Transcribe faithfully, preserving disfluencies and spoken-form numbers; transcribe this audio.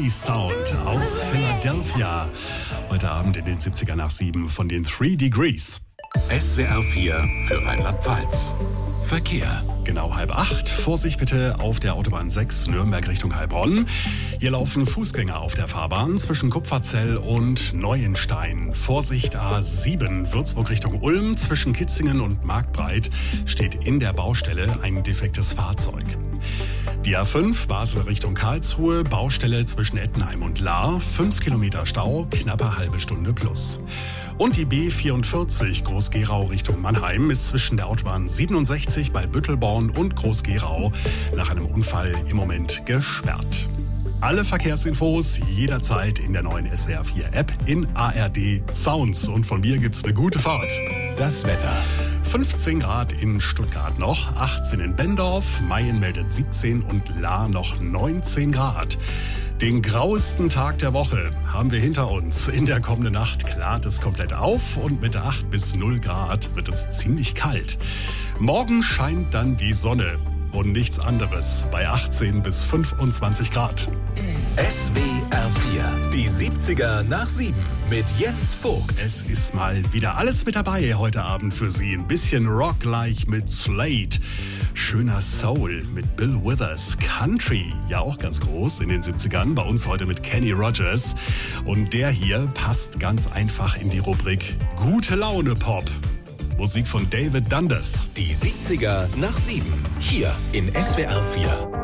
Grease Sound aus Philadelphia. Heute Abend in den siebziger nach sieben von den Three Degrees. S W R vier für Rheinland-Pfalz. Verkehr. Genau halb acht. Vorsicht bitte auf der Autobahn sechs Nürnberg Richtung Heilbronn. Hier laufen Fußgänger auf der Fahrbahn zwischen Kupferzell und Neuenstein. Vorsicht A sieben Würzburg Richtung Ulm. Zwischen Kitzingen und Marktbreit steht in der Baustelle ein defektes Fahrzeug. Die A fünf Basel Richtung Karlsruhe, Baustelle zwischen Ettenheim und Lahr, fünf Kilometer Stau, knappe halbe Stunde plus. Und die B vierundvierzig Groß-Gerau Richtung Mannheim ist zwischen der Autobahn siebenundsechzig bei Büttelborn und Groß-Gerau nach einem Unfall im Moment gesperrt. Alle Verkehrsinfos jederzeit in der neuen S W R vier App in A R D Sounds. Und von mir gibt's eine gute Fahrt. Das Wetter. fünfzehn Grad in Stuttgart noch, achtzehn in Bendorf, Mayen meldet siebzehn und Lahr noch neunzehn Grad. Den grauesten Tag der Woche haben wir hinter uns. In der kommenden Nacht klart es komplett auf und mit acht bis null Grad wird es ziemlich kalt. Morgen scheint dann die Sonne und nichts anderes bei achtzehn bis fünfundzwanzig Grad. S W R vier, die siebziger nach sieben mit Jens Vogt. Es ist mal wieder alles mit dabei heute Abend für Sie. Ein bisschen Rock-like mit Slade. Schöner Soul mit Bill Withers. Country, ja auch ganz groß in den siebzigern. Bei uns heute mit Kenny Rogers. Und der hier passt ganz einfach in die Rubrik Gute Laune Pop. Musik von David Dundas. Die siebziger nach sieben, hier in S W R vier.